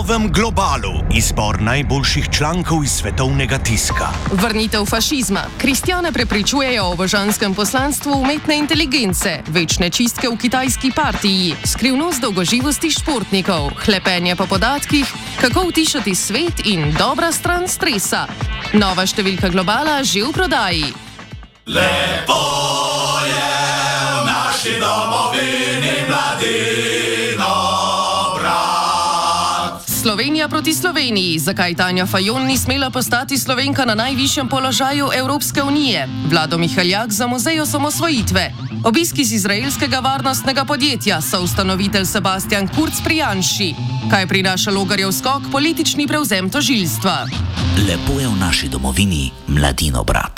novem globalu izbor najboljših člankov iz svetovnega tiska. Vrnitev fašizma. Kristjane prepričujejo o božanskem poslanstvu umetne inteligence, večne čistke v kitajski partiji, skrivnost dolgoživosti športnikov, hlepenje po podatkih, kako utišati svet in dobra stran stresa. Nova številka globala že v prodaji. Lepo je v naši domovini mladino brat. Slovenija proti Sloveniji. Zakaj Tanja Fajon ni smela postati Slovenka na najvišjem položaju Evropske unije? Vlado Mihaljak za muzej osamosvojitve. Obisk iz izraelskega varnostnega podjetja, soustanovitelj Sebastian Kurz pri Janši. Kaj prinaša Logarjev skok, politični prevzem tožilstva? Lepo je v naši domovini mladino brat.